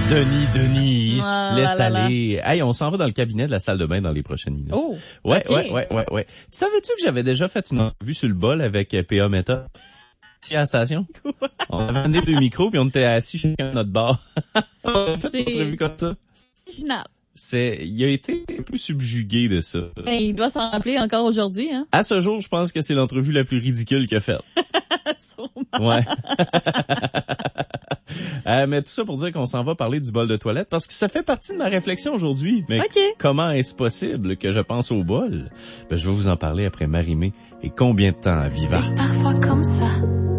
Denis, Ah, laisse là, là. aller. Hey, on s'en va dans le cabinet de la salle de bain dans les prochaines minutes. Oh, Ouais, ok. ouais. Tu savais-tu que j'avais déjà fait une entrevue sur le bol avec PA Meta? Ici à la station. On avait amené 2 micros puis on était assis chacun à notre bar. On a fait une entrevue comme ça. Original. Il a été un peu subjugué de ça. Ben, il doit s'en rappeler encore aujourd'hui, hein. À ce jour, je pense que c'est l'entrevue la plus ridicule qu'il a faite. Sûrement. Ouais. Mais tout ça pour dire qu'on s'en va parler du bol de toilette parce que ça fait partie de ma réflexion aujourd'hui. Mais Ok. comment est-ce possible que je pense au bol? Ben, je vais vous en parler après Marie-Mé et combien de temps à Viva. C'est parfois comme ça.